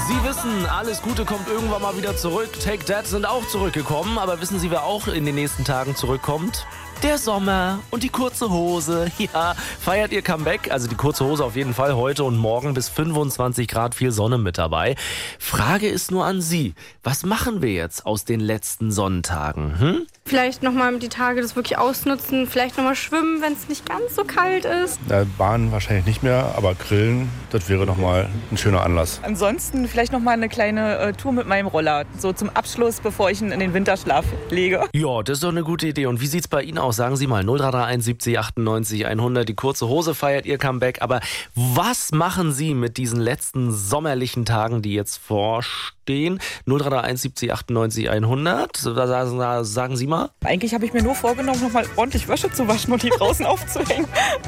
Sie wissen, alles Gute kommt irgendwann mal wieder zurück. Take That sind auch zurückgekommen. Aber wissen Sie, wer auch in den nächsten Tagen zurückkommt? Der Sommer und die kurze Hose. Ja, feiert ihr Comeback? Also die kurze Hose auf jeden Fall heute und morgen bis 25 Grad, viel Sonne mit dabei. Frage ist nur an Sie. Was machen wir jetzt aus den letzten Sonntagen? Vielleicht nochmal die Tage das wirklich ausnutzen, vielleicht nochmal schwimmen, wenn es nicht ganz so kalt ist. Bahn wahrscheinlich nicht mehr, aber Grillen, das wäre nochmal ein schöner Anlass. Ansonsten vielleicht nochmal eine kleine Tour mit meinem Roller, so zum Abschluss, bevor ich ihn in den Winterschlaf lege. Ja, das ist doch eine gute Idee. Und wie sieht's bei Ihnen aus? Sagen Sie mal, 0331 70 98 100. Die kurze Hose feiert ihr Comeback. Aber was machen Sie mit diesen letzten sommerlichen Tagen, die jetzt vorstehen? 0331 70 98 100. Sagen Sie mal. Eigentlich habe ich mir nur vorgenommen, nochmal ordentlich Wäsche zu waschen und die draußen aufzuhängen.